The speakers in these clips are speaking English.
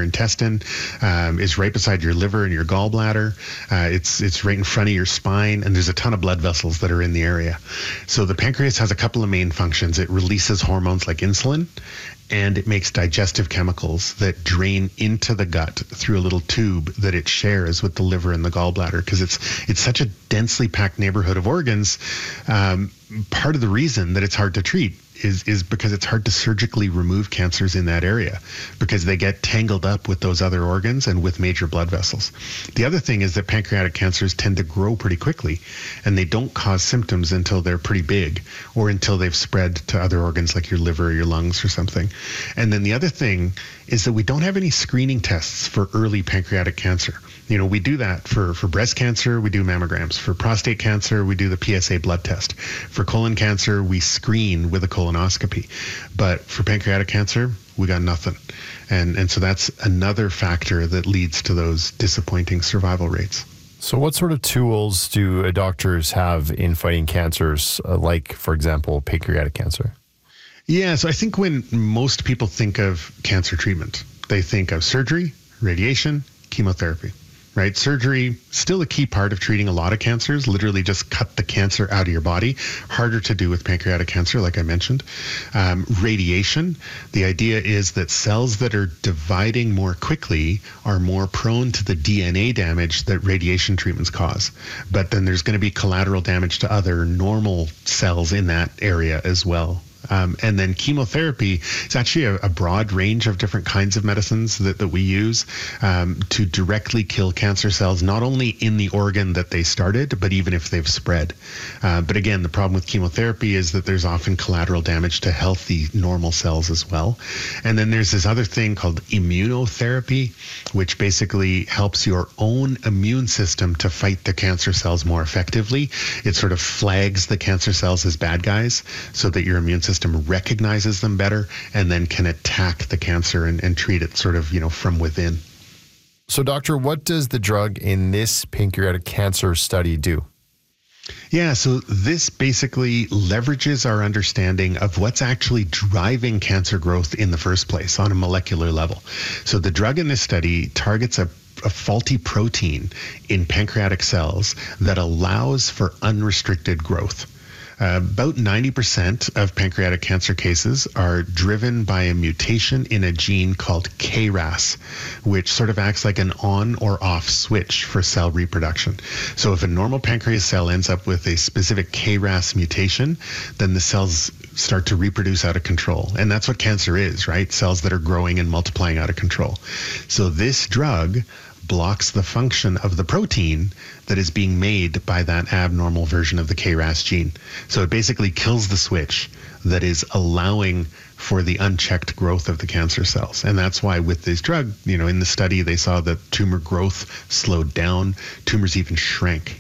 intestine, is right beside your liver and your gallbladder. It's right in front of your spine, and there's a ton of blood vessels that are in the area. So the pancreas has a couple of main functions. It releases hormones like insulin, and it makes digestive chemicals that drain into the gut through a little tube that it shares with the liver and the gallbladder, because it's such a densely packed neighborhood of organs. Part of the reason that it's hard to treat is because it's hard to surgically remove cancers in that area, because they get tangled up with those other organs and with major blood vessels. The other thing is that pancreatic cancers tend to grow pretty quickly, and they don't cause symptoms until they're pretty big or until they've spread to other organs like your liver or your lungs or something. And then the other thing is that we don't have any screening tests for early pancreatic cancer. We do that for breast cancer, we do mammograms. For prostate cancer, we do the PSA blood test. For colon cancer, we screen with a colonoscopy. But for pancreatic cancer, we got nothing. And so that's another factor that leads to those disappointing survival rates. So what sort of tools do doctors have in fighting cancers, like, for example, pancreatic cancer? Yeah, so I think when most people think of cancer treatment, they think of surgery, radiation, chemotherapy. Right? Surgery, still a key part of treating a lot of cancers, literally just cut the cancer out of your body. Harder to do with pancreatic cancer, like I mentioned. Radiation, the idea is that cells that are dividing more quickly are more prone to the DNA damage that radiation treatments cause. But then there's going to be collateral damage to other normal cells in that area as well. And then chemotherapy is actually a broad range of different kinds of medicines that we use to directly kill cancer cells, not only in the organ that they started, but even if they've spread. But again, the problem with chemotherapy is that there's often collateral damage to healthy, normal cells as well. And then there's this other thing called immunotherapy, which basically helps your own immune system to fight the cancer cells more effectively. It sort of flags the cancer cells as bad guys so that your immune system recognizes them better and then can attack the cancer and treat it sort of, from within. So, doctor, what does the drug in this pancreatic cancer study do? Yeah, so this basically leverages our understanding of what's actually driving cancer growth in the first place on a molecular level. So the drug in this study targets a faulty protein in pancreatic cells that allows for unrestricted growth. About 90% of pancreatic cancer cases are driven by a mutation in a gene called KRAS, which sort of acts like an on or off switch for cell reproduction. So if a normal pancreas cell ends up with a specific KRAS mutation, then the cells start to reproduce out of control. And that's what cancer is, right? Cells that are growing and multiplying out of control. So this drug blocks the function of the protein that is being made by that abnormal version of the KRAS gene. So it basically kills the switch that is allowing for the unchecked growth of the cancer cells. And that's why with this drug, in the study, they saw that tumor growth slowed down, tumors even shrank.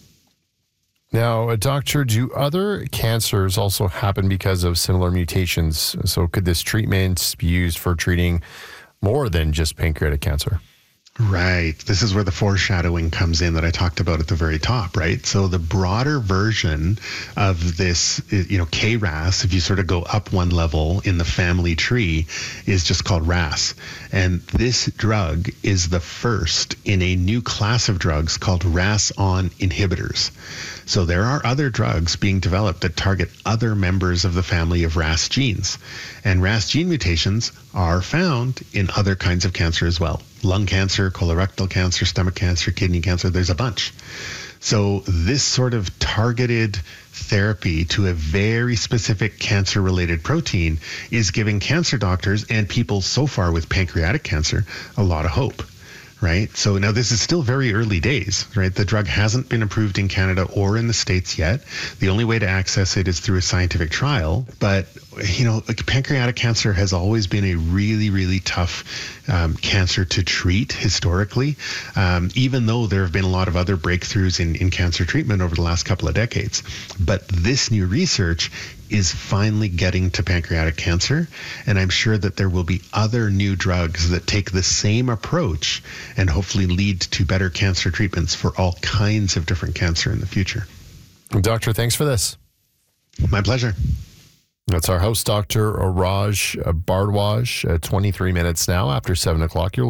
Now, doctor, do other cancers also happen because of similar mutations? So could this treatment be used for treating more than just pancreatic cancer? Right. This is where the foreshadowing comes in that I talked about at the very top, right? So the broader version of this, KRAS, if you sort of go up one level in the family tree, is just called RAS. And this drug is the first in a new class of drugs called RAS-on inhibitors. So there are other drugs being developed that target other members of the family of RAS genes. And RAS gene mutations are found in other kinds of cancer as well. Lung cancer, colorectal cancer, stomach cancer, kidney cancer, there's a bunch. So this sort of targeted therapy to a very specific cancer-related protein is giving cancer doctors and people so far with pancreatic cancer a lot of hope. Right? So now this is still very early days, right? The drug hasn't been approved in Canada or in the States yet. The only way to access it is through a scientific trial. But, pancreatic cancer has always been a really, really tough cancer to treat historically, even though there have been a lot of other breakthroughs in cancer treatment over the last couple of decades. But this new research is finally getting to pancreatic cancer, and I'm sure that there will be other new drugs that take the same approach and hopefully lead to better cancer treatments for all kinds of different cancer in the future. Doctor, thanks for this. My pleasure. That's our host, Dr. Raj Bhardwaj, 23 minutes now after 7 o'clock. You're